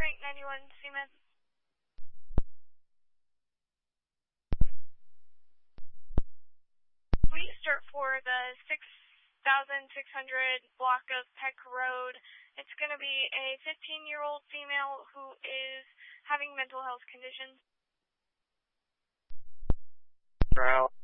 Frank 91 Seaman. We start for the 6,600 block of Peck Road. It's going to be a 15-year-old female who is having mental health conditions. Wow.